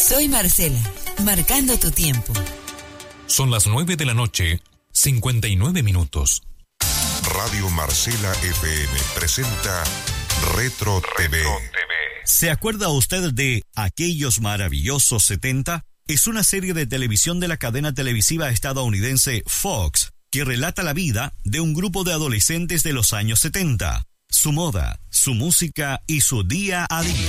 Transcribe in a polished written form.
Soy Marcela, marcando tu tiempo. Son las 9 de la noche, 59 minutos. Radio Marcela FM presenta Retro TV. ¿Se acuerda usted de Aquellos Maravillosos 70? Es una serie de televisión de la cadena televisiva estadounidense Fox, que relata la vida de un grupo de adolescentes de los años 70, su moda, su música y su día a día.